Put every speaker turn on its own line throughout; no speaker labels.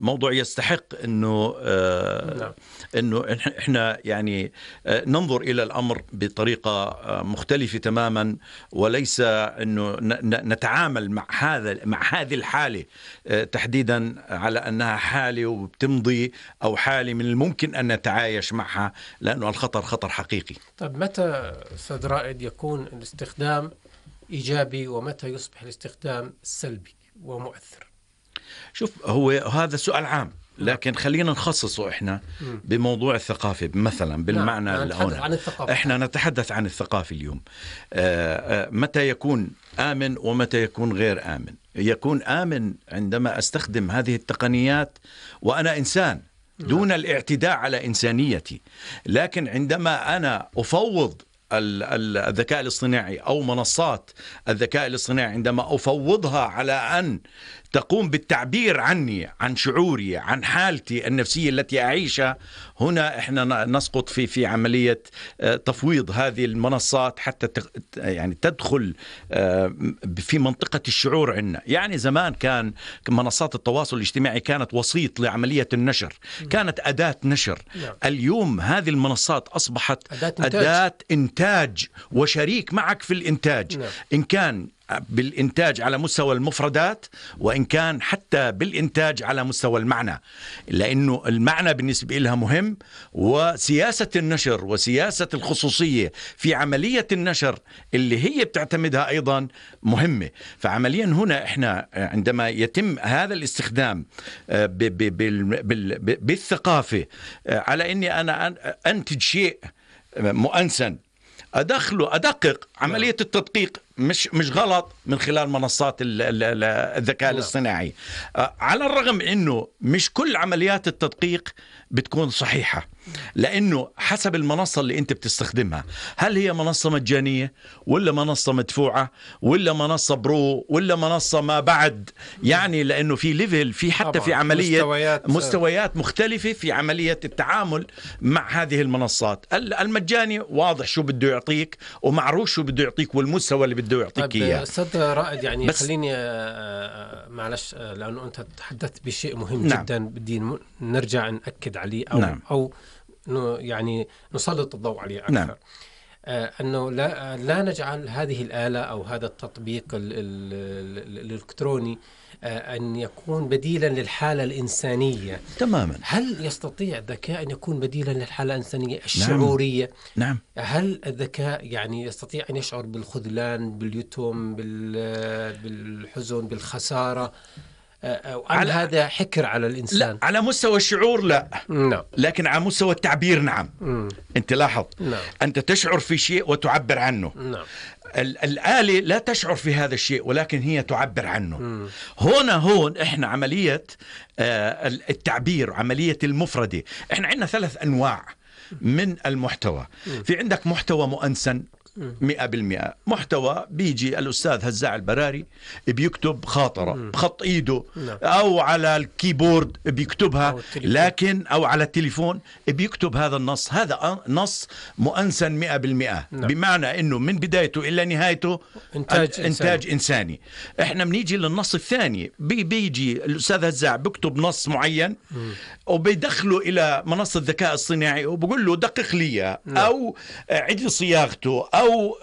موضوع يستحق
نعم.
انه احنا يعني ننظر الى الامر بطريقه مختلفه تماما، وليس انه نتعامل مع هذه الحاله تحديدا على انها حاله وبتمضي او حاله من الممكن ان نتعايش معها، لانه الخطر خطر حقيقي.
طيب متى أستاذ رائد يكون الاستخدام إيجابي ومتى يصبح الاستخدام سلبي ومؤثر؟
شوف، هو هذا سؤال عام، لكن خلينا نخصصه احنا بموضوع الثقافة مثلا بالمعنى اللي هنا. احنا نتحدث عن الثقافة اليوم. متى يكون آمن ومتى يكون غير آمن؟ يكون آمن عندما أستخدم هذه التقنيات وأنا إنسان دون الاعتداء على إنسانيتي، لكن عندما أنا أفوض الذكاء الاصطناعي أو منصات الذكاء الاصطناعي، عندما أفوضها على أن تقوم بالتعبير عني، عن شعوري، عن حالتي النفسية التي أعيشها، هنا إحنا نسقط في عملية تفويض هذه المنصات حتى يعني تدخل في منطقة الشعور عنا. يعني زمان كان منصات التواصل الاجتماعي كانت وسيط لعملية النشر، كانت أداة نشر. اليوم هذه المنصات أصبحت أداة إنتاج وشريك معك في الإنتاج، إن كان بالإنتاج على مستوى المفردات وإن كان حتى بالإنتاج على مستوى المعنى، لأنه المعنى بالنسبة لها مهم، وسياسة النشر وسياسة الخصوصية في عملية النشر اللي هي بتعتمدها أيضا مهمة. فعمليا هنا إحنا عندما يتم هذا الاستخدام بالثقافة على أني أنا أنتج شيء مؤنسا، أدقق عملية التدقيق مش غلط من خلال منصات الذكاء الاصطناعي، على الرغم أنه مش كل عمليات التدقيق بتكون صحيحة، لأنه حسب المنصة اللي أنت بتستخدمها، هل هي منصة مجانية ولا منصة مدفوعة ولا منصة برو ولا منصة ما بعد، يعني لأنه في ليفل، في حتى في عملية مستويات مختلفة في عملية التعامل مع هذه المنصات. المجاني واضح شو بده يعطيك ومعروف شو بده يعطيك والمستوى اللي بده يعطيك إياه.
أستاذ رائد، يعني خليني معلش، لأنه أنت تحدثت بشيء مهم جدا بدي نرجع نأكد عليه أو يعني نسلط الضوء عليه أكثر. أنه لا نجعل هذه الآلة أو هذا التطبيق الإلكتروني أن يكون بديلا للحالة الإنسانية تماما. هل يستطيع الذكاء أن يكون بديلا للحالة الإنسانية الشعورية؟
نعم.
هل الذكاء يعني يستطيع أن يشعر بالخذلان، باليتم، بالحزن، بالخسارة؟ على هذا حكر على الإنسان؟
لا، على مستوى الشعور لا. لكن على مستوى التعبير نعم. أنت لاحظ، أنت تشعر في شيء وتعبر عنه. الآلة لا تشعر في هذا الشيء ولكن هي تعبر عنه. هون إحنا عملية التعبير، عملية المفردة. إحنا عندنا 3 أنواع من المحتوى. في عندك محتوى مؤنسن 100%، محتوى بيجي الأستاذ هزاع البراري بيكتب خاطرة بخط إيده أو على الكيبورد بيكتبها، لكن أو على التليفون بيكتب هذا النص. هذا نص مؤنسن 100%، بمعنى أنه من بدايته إلى نهايته إنتاج إنساني. إحنا بنيجي للنص الثاني، بيجي الأستاذ هزاع بيكتب نص معين وبيدخله إلى منصة الذكاء الصناعي وبقول له دقق لي أو عدل صياغته أو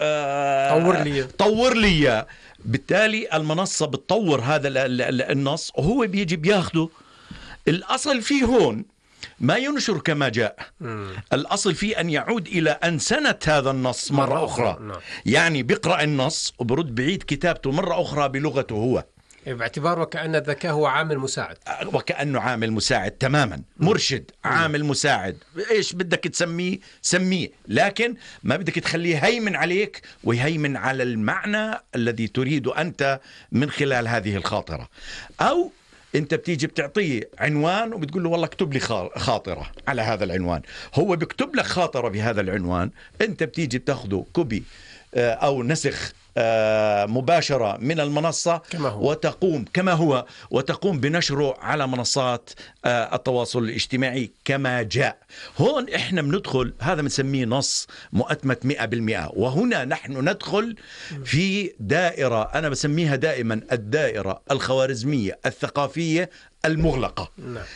طور لي. بالتالي المنصة بتطور هذا النص وهو بيجي بياخده. الأصل فيه هون ما ينشر كما جاء، الأصل فيه أن يعود إلى أنسنة هذا النص مرة أخرى. يعني بيقرأ النص وبرد بعيد كتابته مرة أخرى بلغته هو،
باعتبار وكأن الذكاء هو عامل مساعد،
وكأنه عامل مساعد تماما، مرشد، عامل مساعد، إيش بدك تسميه سميه، لكن ما بدك تخليه هيمن عليك ويهيمن على المعنى الذي تريد أنت من خلال هذه الخاطرة. أو أنت بتيجي بتعطيه عنوان وبتقول له والله اكتب لي خاطرة على هذا العنوان، هو بيكتب لك خاطرة بهذا العنوان، أنت بتيجي بتاخده كوبي أو نسخ مباشرة من المنصة وتقوم كما هو وتقوم بنشره على منصات التواصل الاجتماعي كما جاء. هون احنا بندخل، هذا بنسميه نص مؤتمت 100%. وهنا نحن ندخل في دائرة أنا بسميها دائما الدائرة الخوارزمية الثقافية المغلقة.